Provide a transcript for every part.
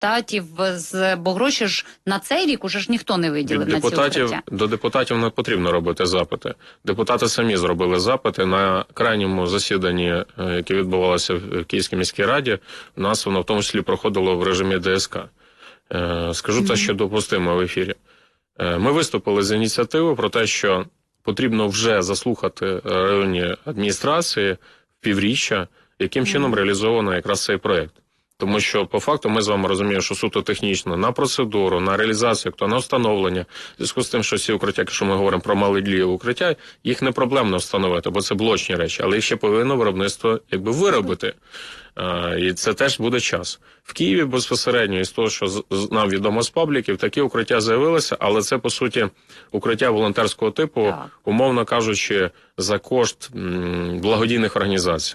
депутатів, бо гроші ж на цей рік уже ж ніхто не виділив на ці укриття. До депутатів не потрібно робити запити. Депутати самі зробили запити. На крайньому засіданні, яке відбувалося в Київській міській раді, у нас воно в тому числі проходило в режимі ДСК. Скажу це, що допустимо в ефірі. Ми виступили з ініціативою про те, що потрібно вже заслухати районні адміністрації півріччя, яким чином реалізовано якраз цей проєкт. Тому що, по факту, ми з вами розуміємо, що суто технічно, на процедуру, на реалізацію, на встановлення, в зв'язку з тим, що всі укриття, якщо ми говоримо про малі укриття, їх не проблемно встановити, бо це блочні речі, але їх ще повинно виробництво виробити. І це теж буде час. В Києві безпосередньо, із того, що нам відомо з пабліків, такі укриття з'явилися, але це, по суті, укриття волонтерського типу, умовно кажучи, за кошт благодійних організацій.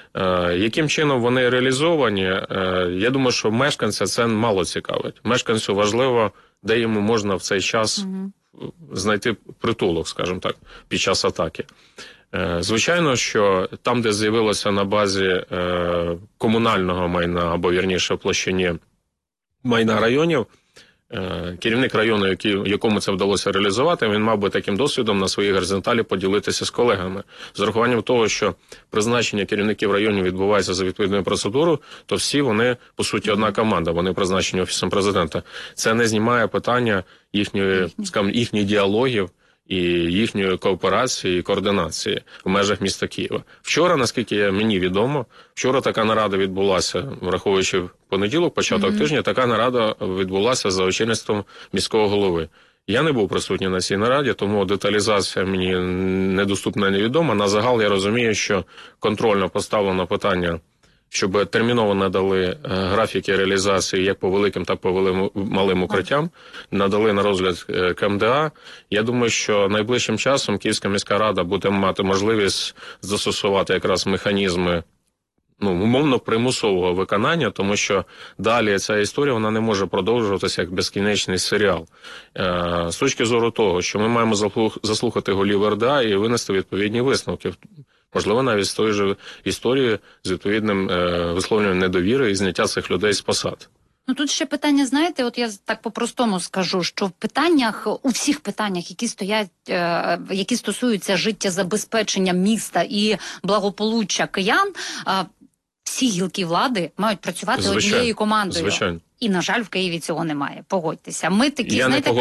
Яким чином вони реалізовані, я думаю, що мешканця це мало цікавить. Мешканцю важливо, де йому можна в цей час знайти притулок, скажімо так, під час атаки. Звичайно, що там, де з'явилося на базі комунального майна, або, вірніше, в площині майна районів, керівник району, якому це вдалося реалізувати, він мав би таким досвідом на своїй горизонталі поділитися з колегами. З урахуванням того, що призначення керівників районів відбувається за відповідною процедурою, то всі вони, по суті, одна команда, вони призначені Офісом Президента. Це не знімає питання їхніх діалогів і їхньої кооперації і координації в межах міста Києва. Вчора, наскільки мені відомо, така нарада відбулася, враховуючи понеділок, початок тижня, така нарада відбулася за очільництвом міського голови. Я не був присутній на цій нараді, тому деталізація мені недоступна, невідома. На загал я розумію, що контрольно поставлено питання, щоб терміново надали графіки реалізації як по великим, так і по малим укриттям, надали на розгляд КМДА. Я думаю, що найближчим часом Київська міська рада буде мати можливість застосувати якраз механізми, умовно, примусового виконання, тому що далі ця історія, вона не може продовжуватися як безкінечний серіал. З точки зору того, що ми маємо заслухати голів РДА і винести відповідні висновки, можливо, навіть з тої ж історії з відповідним висловлюванням недовіри і зняття цих людей з посад. Тут ще питання, знаєте, от я так по-простому скажу, що в питаннях, у всіх питаннях, які стоять, які стосуються життєзабезпечення міста і благополуччя киян, всі гілки влади мають працювати однією командою. Звичайно. І, на жаль, в Києві цього немає. Погодьтеся. Ми такі,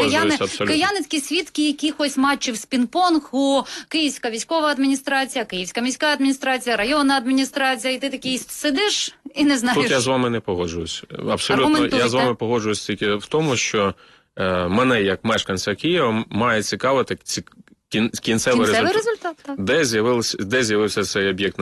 кияни такі свідки якихось матчів з пінг-понгу, Київська військова адміністрація, Київська міська адміністрація, районна адміністрація, і ти такий сидиш і не знаєш. Тут я з вами не погоджуюсь. Абсолютно, я з вами погоджуюсь тільки в тому, що мене, як мешканця Києва, має цікавити кінцевий результат. Так. Де з'явився цей об'єкт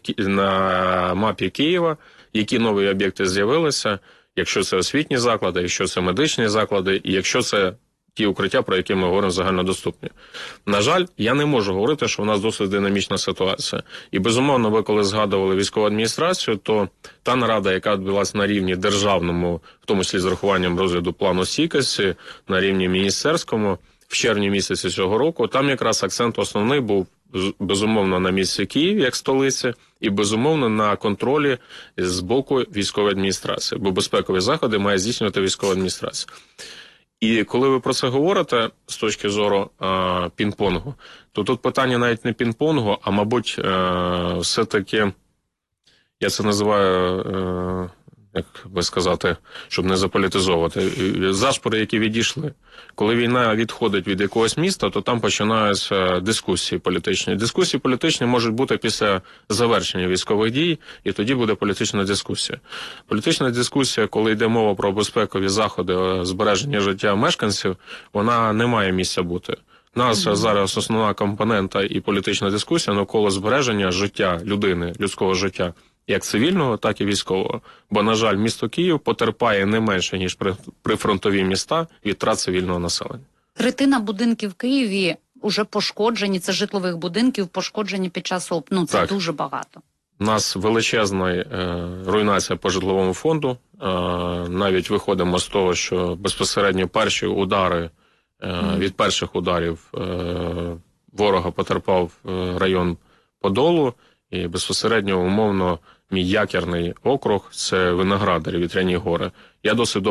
на мапі Києва, які нові об'єкти з'явилися, якщо це освітні заклади, якщо це медичні заклади, і якщо це ті укриття, про які ми говоримо, загальнодоступні. На жаль, я не можу говорити, що в нас досить динамічна ситуація. І, безумовно, ви коли згадували військову адміністрацію, то та нарада, яка відбулася на рівні державному, в тому числі з урахуванням розгляду плану стійкості, на рівні міністерському, в червні місяці цього року, там якраз акцент основний був, безумовно, на місті Київ, як столиці, і, безумовно, на контролі з боку військової адміністрації, бо безпекові заходи має здійснювати військова адміністрація. І коли ви про це говорите з точки зору пінг-понгу, то тут питання навіть не пінг-понгу, а, мабуть, все-таки, я це називаю, як би сказати, щоб не заполітизовувати, зашпори, які відійшли. Коли війна відходить від якогось міста, то там починаються дискусії політичні. Дискусії політичні можуть бути після завершення військових дій, і тоді буде політична дискусія. Політична дискусія, коли йде мова про безпекові заходи, збереження життя мешканців, вона не має місця бути. У нас зараз основна компонента і політична дискусія навколо збереження життя людини, людського життя, як цивільного, так і військового. Бо, на жаль, місто Київ потерпає не менше, ніж прифронтові міста від втрат цивільного населення. Третина будинків в Києві вже пошкоджені, це житлових будинків, пошкоджені під час це так. Дуже багато. У нас величезна руйнація по житловому фонду. Навіть виходимо з того, що безпосередньо перші удари, від перших ударів ворога потерпав район Подолу, і безпосередньо, умовно, Мій якірний округ – це Виноградар, Вітряні гори. Я досить